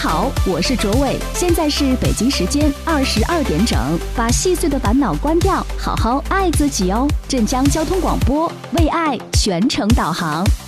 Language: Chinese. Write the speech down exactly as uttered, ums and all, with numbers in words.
好，我是卓伟，现在是北京时间二十二点整，把细碎的烦恼关掉，好好爱自己哦。镇江交通广播，为爱全程导航。